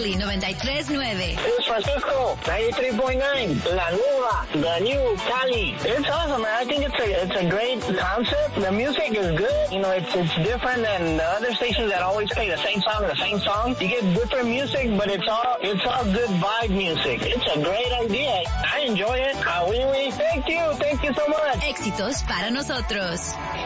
Cali 93.9. It's Francisco 93.9. La Nueva, the new Cali. It's awesome, man. I think it's a great concept. The music is good. You know, it's different than the other stations that always play the same song. You get different music, but it's all good vibe music. It's a great idea. I enjoy it. Thank you so much. Éxitos para nosotros.